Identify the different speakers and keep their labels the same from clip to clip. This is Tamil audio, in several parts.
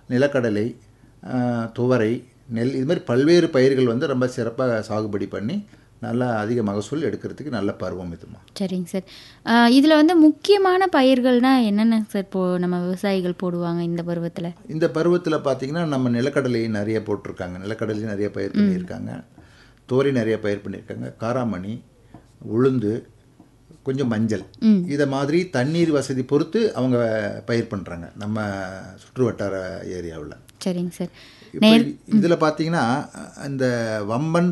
Speaker 1: நிலக்கடலை, துவரை, நெல், இது மாதிரி பல்வேறு பயிர்கள் வந்து ரொம்ப சிறப்பாக சாகுபடி பண்ணி நல்லா அதிக மகசூல் எடுக்கிறதுக்கு நல்ல பருவம் இதுமா.
Speaker 2: சரிங்க சார். இதில் வந்து முக்கியமான பயிர்கள்னால் என்னென்ன சார் நம்ம விவசாயிகள் போடுவாங்க இந்த பருவத்தில்?
Speaker 1: இந்த பருவத்தில் பார்த்திங்கன்னா நம்ம நிலக்கடலையும் நிறைய போட்டிருக்காங்க, நிலக்கடலையும் நிறைய பயிர் பண்ணியிருக்காங்க, துவரை நிறைய பயிர் பண்ணியிருக்காங்க, காராமணி, உளுந்து, கொஞ்சம் மஞ்சள், இதை மாதிரி தண்ணீர் வசதி பொறுத்து அவங்க பயிர் பண்ணுறாங்க நம்ம சுற்று வட்டார ஏரியாவில்.
Speaker 2: சரிங்க சார்.
Speaker 1: இப்போ இதில் பார்த்தீங்கன்னா இந்த வம்பன்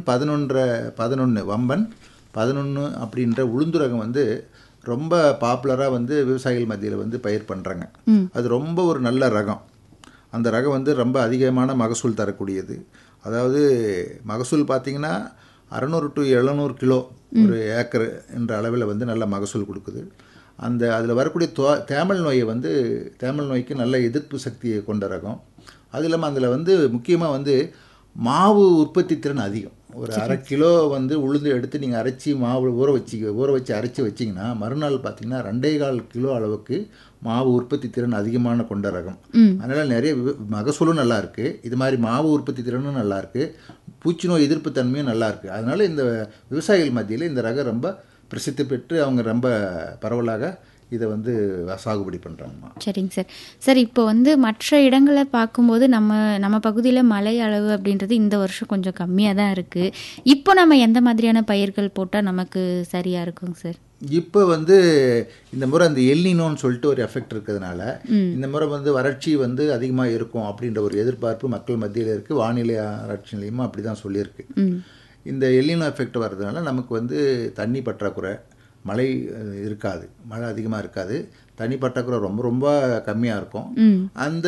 Speaker 1: 11 அப்படின்ற உளுந்து ரகம் வந்து ரொம்ப பாப்புலராக வந்து விவசாயிகள் மத்தியில் வந்து பயிர் பண்ணுறாங்க. அது ரொம்ப ஒரு நல்ல ரகம். அந்த ரகம் வந்து ரொம்ப அதிகமான மகசூல் தரக்கூடியது. அதாவது மகசூல் பார்த்திங்கன்னா 600 to 700 கிலோ ஒரு ஏக்கர் என்ற அளவில் வந்து நல்ல மகசூல் கொடுக்குது. அதில் வரக்கூடிய தேமல் நோய்க்கு நல்ல எதிர்ப்பு சக்தியை கொண்ட ரகம். அது இல்லாமல் அதில் வந்து முக்கியமாக வந்து மாவு உற்பத்தி திறன் அதிகம். ஒரு 1/2 கிலோ வந்து உளுந்து எடுத்து நீங்கள் அரைச்சி மாவு ஊற வச்சு அரைச்சி வச்சிங்கன்னா மறுநாள் பார்த்திங்கன்னா 2.25 கிலோ அளவுக்கு மாவு உற்பத்தி திறன் அதிகமான கொண்ட ரகம். அதனால் நிறைய மகசூலும் நல்லாயிருக்கு, இது மாதிரி மாவு உற்பத்தி திறனும் நல்லாயிருக்கு, பூச்சி நோய் எதிர்ப்பு தன்மையும் நல்லாயிருக்கு. அதனால் இந்த விவசாயிகள் மத்தியில் இந்த ரகம் ரொம்ப பிரசித்தி பெற்று அவங்க ரொம்ப பரவலாக இதை வந்து சாகுபடி பண்ணுறாங்கம்மா.
Speaker 2: சரிங்க சார். சார், இப்போ வந்து மற்ற இடங்களை பார்க்கும்போது நம்ம பகுதியில் மழை அளவு அப்படின்றது இந்த வருஷம் கொஞ்சம் கம்மியாக தான் இருக்குது. இப்போ நம்ம எந்த மாதிரியான பயிர்கள் போட்டால் நமக்கு சரியாக இருக்குங்க சார்?
Speaker 1: இப்போ வந்து இந்த முறை அந்த எல்னினோன்னு சொல்லிட்டு ஒரு எஃபெக்ட் இருக்கிறதுனால இந்த முறை வந்து வறட்சி வந்து அதிகமாக இருக்கும் அப்படின்ற ஒரு எதிர்பார்ப்பு மக்கள் மத்தியில் இருக்குது. வானிலை ஆராய்ச்சி நிலையமும் அப்படி தான் சொல்லியிருக்கு. இந்த எல்னினோ எஃபெக்ட் வர்றதுனால நமக்கு வந்து தண்ணி பற்றாக்குறை, மழை இருக்காது, மழை அதிகமாக இருக்காது, தண்ணி பற்றாக்குறை ரொம்ப ரொம்ப கம்மியாக இருக்கும். அந்த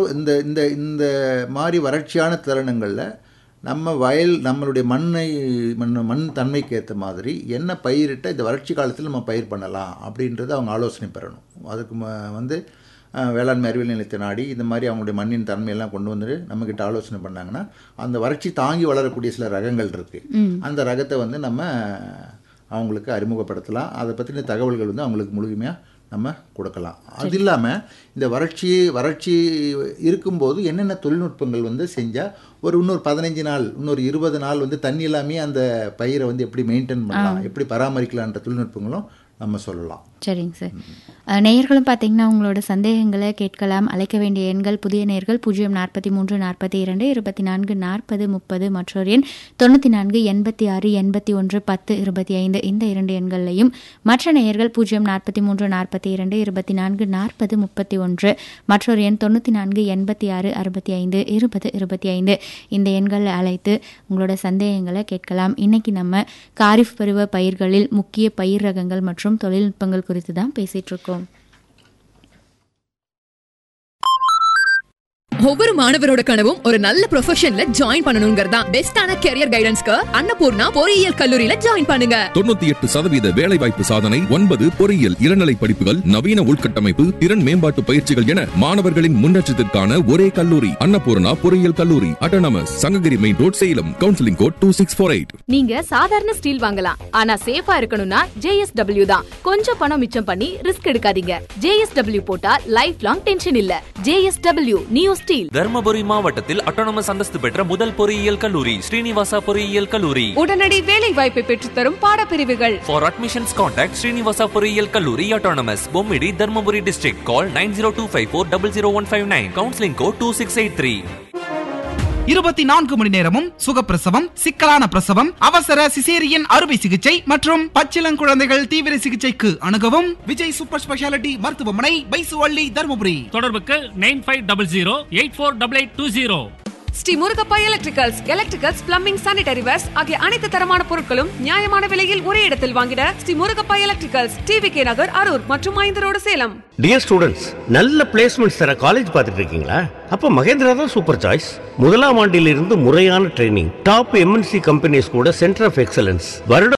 Speaker 1: இந்த மாதிரி வறட்சியான தருணங்களில் நம்மளுடைய மண் தன்மைக்கு ஏற்ற மாதிரி என்ன பயிரிட்ட இந்த வறட்சி காலத்தில் நம்ம பயிர் பண்ணலாம் அப்படின்றது அவங்க ஆலோசனை பெறணும். அதுக்கு வந்து வேளாண்மை அறிவியல் நிலையத்தை நாடி இந்த மாதிரி அவங்களுடைய மண்ணின் தன்மையெல்லாம் கொண்டு வந்துட்டு நம்மக்கிட்ட ஆலோசனை பண்ணாங்கன்னா அந்த வறட்சி தாங்கி வளரக்கூடிய சில ரகங்கள் இருக்குது. அந்த ரகத்தை வந்து நம்ம அவங்களுக்கு அறிமுகப்படுத்தலாம். அதை பற்றின தகவல்கள் வந்து அவங்களுக்கு முழுமையாக நம்ம கொடுக்கலாம். அது இல்லாமல் இந்த வறட்சி இருக்கும்போது என்னென்ன தொழில்நுட்பங்கள் வந்து செஞ்சால் இன்னொரு 15 நாள், இன்னொரு 20 நாள் வந்து தண்ணி இல்லாமல் அந்த பயிரை வந்து எப்படி மெயின்டைன் பண்ணலாம், எப்படி பராமரிக்கலான்ற தொழில்நுட்பங்களும் நம்ம சொல்லலாம்.
Speaker 2: சரிங்க சார். நேயர்களும் பார்த்தீங்கன்னா உங்களோட சந்தேகங்களை கேட்கலாம். அழைக்க வேண்டிய எண்கள் புதிய நேயர்கள் 043 42 24 40 30 மற்றொரு எண் 94 86 81 10 25 இந்த 2 எண்களையும், மற்ற நேயர்கள் 043 42 24 40 31 மற்றொரு எண் 94 86 65 20 25 இந்த எண்களை அழைத்து உங்களோட சந்தேகங்களை கேட்கலாம். இன்னைக்கு நம்ம காரிஃப் பருவ பயிர்களில் முக்கிய பயிர் ரகங்கள் மற்றும் தொழில்நுட்பங்கள் குறித்து தான் பேசிட்டு இருக்கோம்.
Speaker 3: ஒவ்வொரு மாணவரோட கனவும் ஒரு நல்ல ப்ரொஃபஷன்ல ஜாயின் பண்ணணும்ங்கறதா. பெஸ்டான கரியர் கைடன்ஸ்க்கு அன்னபூர்ணா பொறியியல் கல்லூரியில ஜாயின் பண்ணுங்க.
Speaker 4: 98% வேலை வாய்ப்பு சாதனை, 9 பொறியியல் இளநிலை படிப்புகள், நவீன உள்கட்டமைப்பு, திறன் மேம்பாட்டு பயிற்சிகள் என மாணவர்களின் முன்னேற்றத்திற்கான ஒரே கல்லூரி அன்னபூர்ணா பொறியியல் கல்லூரி, autonomous, Sankagiri main road, Salem. Counselling code 2648.
Speaker 5: நீங்க சாதாரண ஸ்டீல் வாங்கலாம், ஆனா சேஃபா இருக்கணும்னா JSW தான். கொஞ்சம் பணம் மிச்சம் பண்ணி ரிஸ்க் எடுக்காதீங்க. JSW போட்டா லைஃப் லாங் டென்ஷன் இல்ல. JSW new steel.
Speaker 6: தர்மபுரி மாவட்டத்தில் அட்டானமஸ் அந்தஸ்து பெற்ற முதல் பொறியியல் கல்லூரி ஸ்ரீனிவாசா பொறியியல் கல்லூரி.
Speaker 5: உடனடி வேலை வாய்ப்பை பெற்றுத்தரும் பாடப்பிரிவுகள்.
Speaker 6: For admissions contact ஸ்ரீனிவாசா பொறியியல் கல்லூரி, autonomous, Bommidi, Dharmapuri district. Call 9025400159. Counselling code 2683.
Speaker 7: 24 மணி நேரமும் சுகப்பிரசவம், சிக்கலான பிரசவம், அவசர சிசேரியன் அறுவை சிகிச்சை மற்றும் பச்சிளங்குழந்தைகள் தீவிர சிகிச்சைக்கு அணுகவும் விஜய் சூப்பர் ஸ்பெஷாலிட்டி மருத்துவமனை, பைசுவள்ளி, தர்மபுரி.
Speaker 8: தொடர்புக்கு 9500848820.
Speaker 5: Sri Murugappa electricals, plumbing, sanitary verse ஆகிய அனைத்து தரமான பொருட்களும் நியாயமான விலையில் ஒரே இடத்தில் வாங்கிட ஸ்ரீ முருகப்பா எலக்ட்ரிகல்ஸ், TVK நகர், அரூர் மற்றும் 5 ரோடு, சேலம்.
Speaker 9: டியர் ஸ்டூடெண்ட்ஸ், நல்ல பிளேஸ்மெண்ட்ஸ் தர காலேஜ் பார்த்துட்டு இருக்கீங்களா? அப்ப மகேந்திரா தான் சூப்பர் சாய்ஸ். முதலாம் ஆண்டிலிருந்து முறையான ட்ரைனிங், டாப் MNC கம்பெனிஸ் கூட சென்டர் ஆஃப் எக்ஸலன்ஸ், வருட